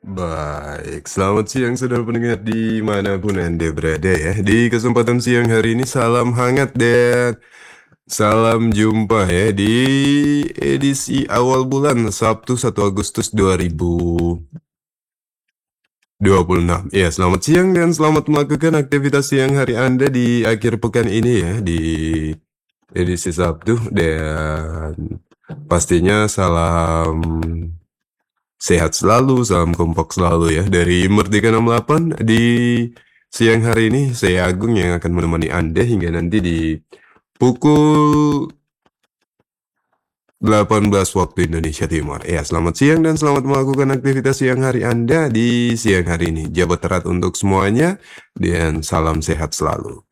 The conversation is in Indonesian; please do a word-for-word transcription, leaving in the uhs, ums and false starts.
Baik, selamat siang saudara pendengar dimanapun Anda berada ya. Di kesempatan siang hari ini salam hangat dan salam jumpa ya di edisi awal bulan Sabtu satu Agustus dua ribu dua puluh enam. Ya, selamat siang dan selamat melakukan aktivitas siang hari Anda di akhir pekan ini ya, di edisi Sabtu dan pastinya salam sehat selalu, salam kompak selalu ya. Dari Merdeka enam puluh delapan di siang hari ini, saya Agung yang akan menemani Anda hingga nanti di pukul delapan belas waktu Indonesia Timur. Ya, selamat siang dan selamat melakukan aktivitas siang hari Anda di siang hari ini. Jabat erat untuk semuanya dan salam sehat selalu.